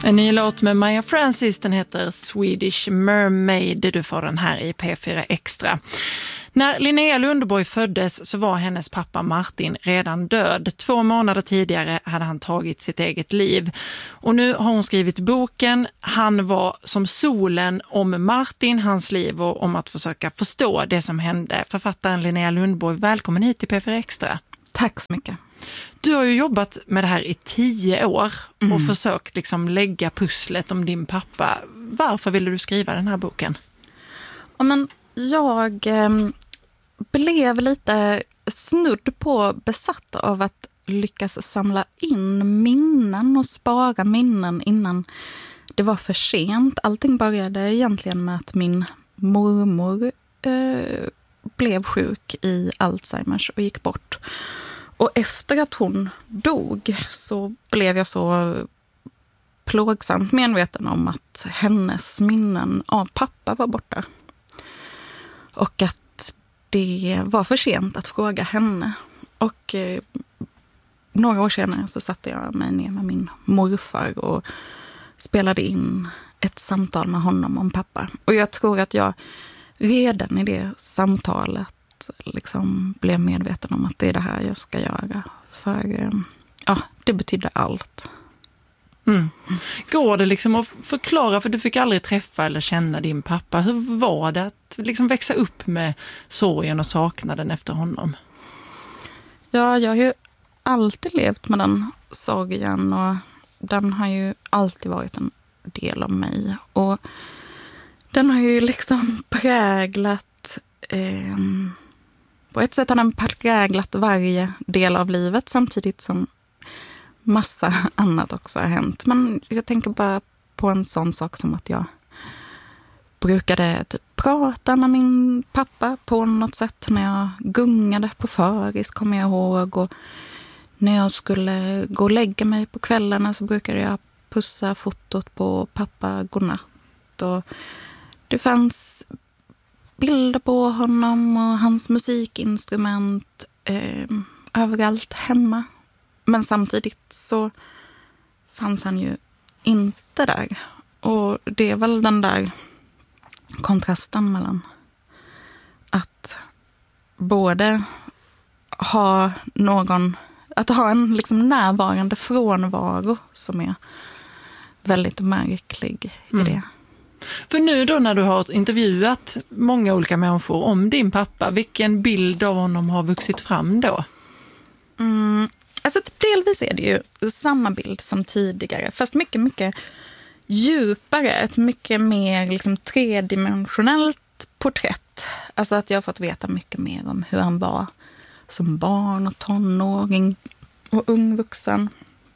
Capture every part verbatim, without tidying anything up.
En ny låt med Maja Francis, den heter Swedish Mermaid. Du får den här i P fyra Extra. När Linnea Lundborg föddes så var hennes pappa Martin redan död. Två månader tidigare hade han tagit sitt eget liv. Och nu har hon skrivit boken Han var som solen om Martin, hans liv och om att försöka förstå det som hände. Författaren Linnea Lundborg, välkommen hit till P fyra Extra. Tack så mycket. Du har ju jobbat med det här i tio år och Mm. försökt liksom lägga pusslet om din pappa. Varför ville du skriva den här boken? Ja, men jag eh, blev lite snudd på besatt av att lyckas samla in minnen och spara minnen innan det var för sent. Allting började egentligen med att min mormor eh, blev sjuk i Alzheimers och gick bort. Och efter att hon dog så blev jag så plågsamt medveten om att hennes minnen av pappa var borta. Och att det var för sent att fråga henne. Och eh, några år senare så satte jag mig ner med min morfar och spelade in ett samtal med honom om pappa. Och jag tror att jag redan i det samtalet liksom blev medveten om att det är det här jag ska göra. För ja, det betydde allt. Mm. Går det liksom att förklara, för du fick aldrig träffa eller känna din pappa. Hur var det att liksom växa upp med sorgen och saknaden efter honom? Ja, jag har ju alltid levt med den sorgen och den har ju alltid varit en del av mig. Och den har ju liksom präglat... Eh, på ett sätt har den präglat varje del av livet samtidigt som massa annat också har hänt. Men jag tänker bara på en sån sak som att jag brukade typ prata med min pappa på något sätt när jag gungade på föris, kommer jag ihåg. Och när jag skulle gå och lägga mig på kvällarna så brukade jag pussa fotot på pappa godnatt. Och det fanns bilder på honom och hans musikinstrument eh, överallt hemma. Men samtidigt så fanns han ju inte där. Och det är väl den där kontrasten mellan att både ha någon, att ha en liksom närvarande frånvaro som är väldigt märklig i mm. det. För nu då när du har intervjuat många olika människor om din pappa, vilken bild av honom har vuxit fram då? Mm, alltså delvis är det ju samma bild som tidigare, fast mycket, mycket djupare, ett mycket mer liksom tredimensionellt porträtt. Alltså att jag har fått veta mycket mer om hur han var som barn och tonåring och ungvuxen.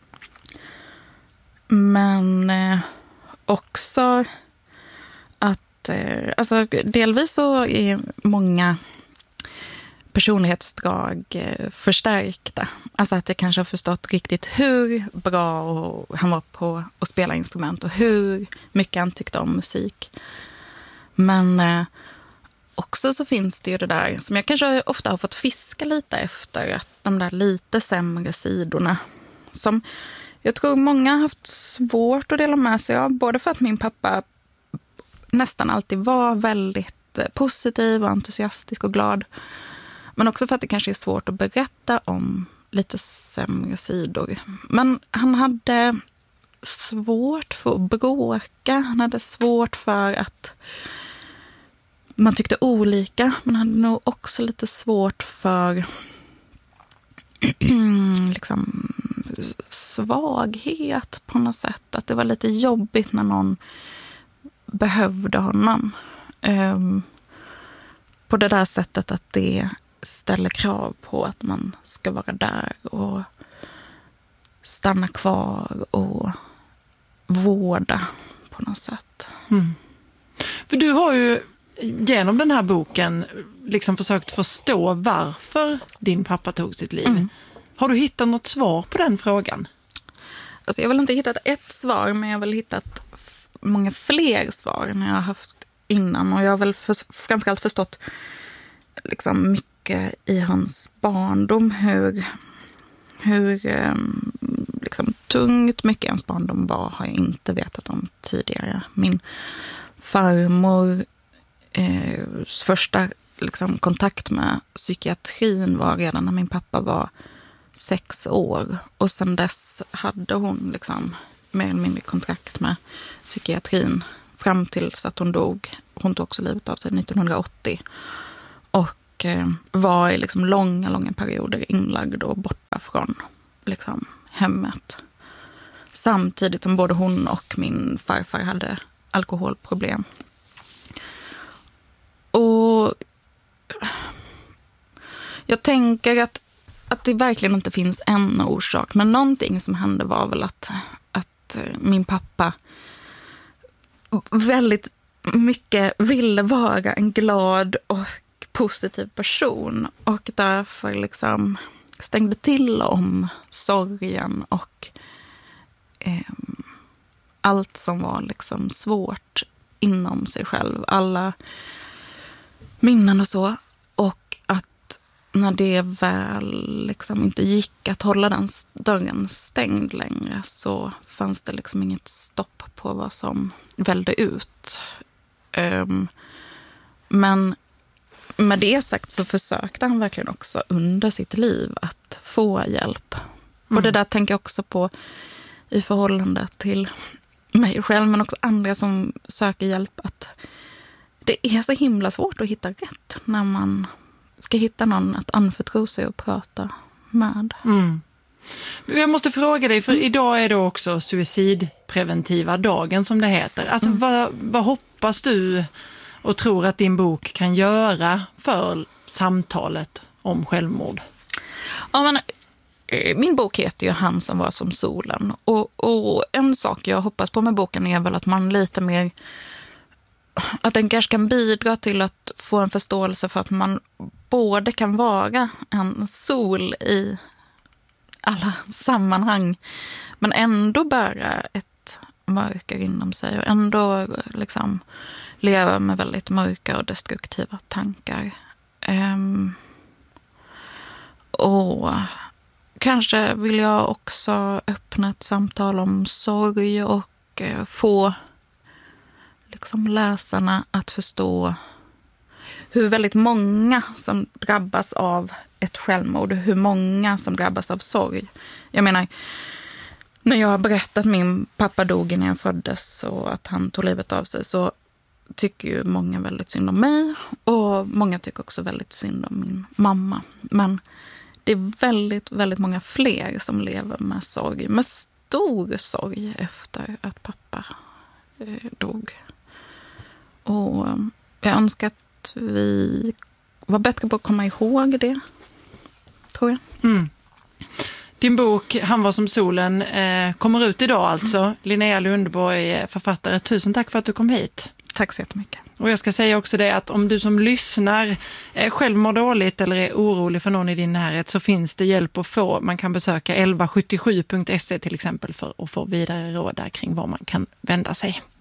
Men eh, också att eh, alltså delvis så är många personlighetsdrag eh, förstärkta. Alltså att jag kanske har förstått riktigt hur bra och han var på att spela instrument och hur mycket han tyckte om musik. Men eh, också så finns det ju det där som jag kanske ofta har fått fiska lite efter, att de där lite sämre sidorna som jag tror många har haft svårt att dela med sig av, både för att min pappa nästan alltid var väldigt positiv och entusiastisk och glad, men också för att det kanske är svårt att berätta om lite sämre sidor. Men han hade svårt för att bråka, han hade svårt för att man tyckte olika, men han hade nog också lite svårt för liksom svaghet på något sätt. Att det var lite jobbigt när någon behövde honom. Um, på det där sättet att det ställer krav på att man ska vara där och stanna kvar och vårda på något sätt. Mm. För du har ju genom den här boken liksom försökt förstå varför din pappa tog sitt liv. Mm. Har du hittat något svar på den frågan? Alltså jag har väl inte hittat ett svar, men jag har väl hittat många fler svar än jag har haft innan. Och jag har väl för, framförallt förstått liksom mycket i hans barndom, hur, hur liksom liksom tungt mycket ens barndom var har jag inte vetat om tidigare. Min farmor eh, första liksom, kontakt med psykiatrin var redan när min pappa var sex år. Och sen dess hade hon liksom, mer eller mindre kontrakt med psykiatrin fram tills att hon dog. Hon tog också livet av sig nittonhundraåttio. Och eh, var i liksom långa, långa perioder inlagd och borta från liksom, hemmet. Samtidigt som både hon och min farfar hade alkoholproblem. Och jag tänker att, att det verkligen inte finns en orsak. Men någonting som hände var väl att, att min pappa väldigt mycket ville vara en glad och positiv person. Och därför liksom stängde till om sorgen och eh, allt som var liksom svårt inom sig själv. Alla minnen och så. Och att när det väl liksom inte gick att hålla den dörren stängd längre så fanns det liksom inget stopp på vad som vällde ut. Um, men med det sagt så försökte han verkligen också under sitt liv att få hjälp. Mm. Och det där tänker jag också på i förhållande till mig själv men också andra som söker hjälp, att det är så himla svårt att hitta rätt när man ska hitta någon att anförtro sig och prata med. Mm. Jag måste fråga dig, för mm. idag är det också suicidpreventiva dagen som det heter. Alltså mm. vad, vad hoppas du och tror att din bok kan göra för samtalet om självmord? Ja, men, min bok heter ju Han som var som solen. Och, och en sak jag hoppas på med boken är väl att man lite mer, att den kanske kan bidra till att få en förståelse för att man både kan vara en sol i alla sammanhang men ändå bära ett mörker inom sig och ändå liksom leva med väldigt mörka och destruktiva tankar. Um, och kanske vill jag också öppna ett samtal om sorg och uh, få liksom läsarna att förstå hur väldigt många som drabbas av ett självmord, hur många som drabbas av sorg. Jag menar, när jag har berättat att min pappa dog när jag föddes och att han tog livet av sig, så tycker ju många väldigt synd om mig och många tycker också väldigt synd om min mamma. Men det är väldigt, väldigt många fler som lever med sorg, med stor sorg efter att pappa eh, dog. Och jag önskar att vi var bättre på att komma ihåg det, tror jag. Mm. Din bok Han var som solen eh, kommer ut idag alltså. Mm. Linnea Lundborg, författare. Tusen tack för att du kom hit. Tack så jättemycket. Och jag ska säga också det att om du som lyssnar eh, själv mår dåligt eller är orolig för någon i din närhet, så finns det hjälp att få. Man kan besöka elva sjuttiosju punkt se till exempel för att få vidare råd där kring var man kan vända sig.